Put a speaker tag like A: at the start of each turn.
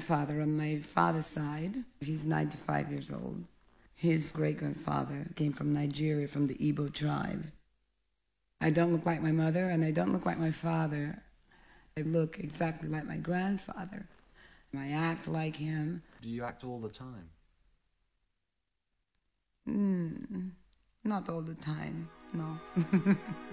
A: grandfather on my father's side. He's 95 years old. His great-grandfather came from Nigeria, from the Igbo tribe. I don't look like my mother, and I don't look like my father. I look exactly like my grandfather. I act like him.
B: Do you act all the time?
A: Not all the time, no.